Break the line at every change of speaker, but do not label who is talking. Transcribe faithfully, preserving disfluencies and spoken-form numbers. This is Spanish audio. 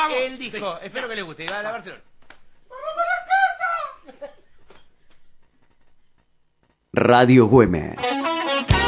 vamos.
el disco.
Sí.
Espero que le guste. Va a la Barcelona.
Radio Güemes.